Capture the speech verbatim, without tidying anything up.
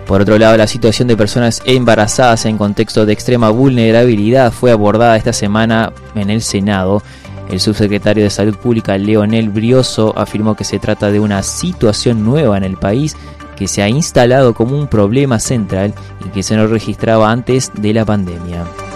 Por otro lado, la situación de personas embarazadas en contexto de extrema vulnerabilidad fue abordada esta semana en el Senado. El subsecretario de Salud Pública, Leonel Brioso, afirmó que se trata de una situación nueva en el país que se ha instalado como un problema central y que se no registraba antes de la pandemia.